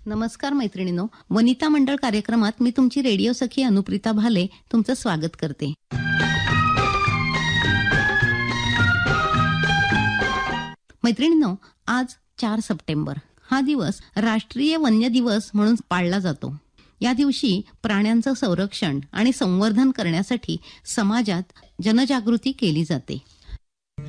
नमस्कार मैत्रिणींनो, वनिता मंडळ कार्यक्रमात मी तुमची रेडिओ सखी अनुप्रिता भाले तुमचं स्वागत करते. मैत्रिणींनो, आज 4 सप्टेंबर हा दिवस राष्ट्रीय वन्य दिवस म्हणून पाळला जातो. या दिवशी प्राण्यांचं संरक्षण आणि संवर्धन करण्यासाठी समाजात जनजागृती केली जाते.